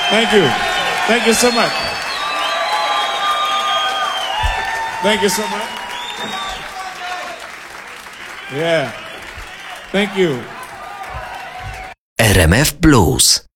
Thank you. Thank you so much. Thank you so much. Yeah. Thank you. RMF Blues.